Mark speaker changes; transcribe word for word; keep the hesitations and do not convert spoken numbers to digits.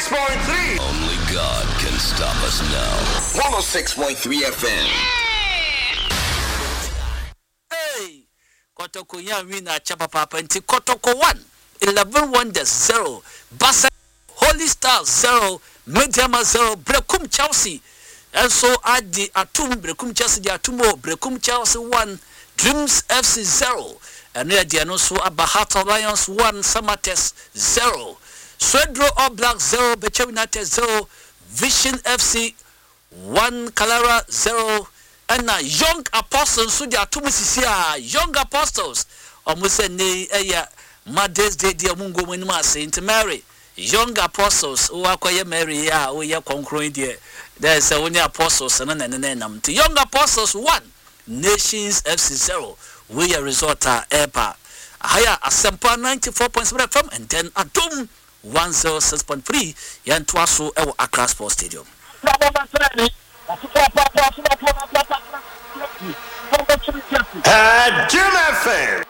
Speaker 1: six point three.
Speaker 2: Only God can stop us now.
Speaker 3: one oh six point three F M.
Speaker 4: Hey, Kotoko Yamina Chapa Papa and Kotoko one, eleven wonders zero, Basa Holy Star zero, Mediama zero, Brekum Chelsea. And so add the Atum, Brekum Chelsea, the Atumo, Brekum Chelsea one, Dreams F C zero, and near the Anoso Abahata Lions one, Samates zero, Swedro All Black zero, Bechavinates zero, Vision F C one, Kalara zero, and now Young Apostles, so the Atumisia, Young Apostles, almost a nay, a Mother's Day, dear Mungo Winma, Saint Mary, Young Apostles, who are quite Mary, yeah, we are concurring dear. There's only Apostles and then and to Young Apostles one, Nations F C zero, we are resorta Epa, higher Asempa ninety-four point seven F M, and then Atum one oh six point three, Yan Twasu, our Accra Sports Stadium.
Speaker 1: At Jim F M.